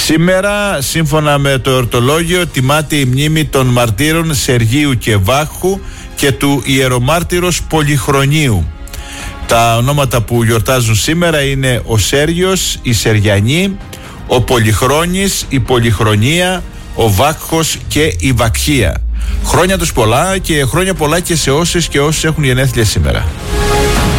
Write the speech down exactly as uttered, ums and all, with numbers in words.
Σήμερα, σύμφωνα με το εορτολόγιο, τιμάται η μνήμη των μαρτύρων Σεργίου και Βάχου και του ιερομάρτυρος Πολυχρονίου. Τα ονόματα που γιορτάζουν σήμερα είναι ο Σέργιος, η Σεργιανή, ο Πολυχρόνης, η Πολυχρονία, ο Βάκχος και η Βακχία. Χρόνια τους πολλά και χρόνια πολλά και σε όσες και όσους έχουν γενέθλια σήμερα.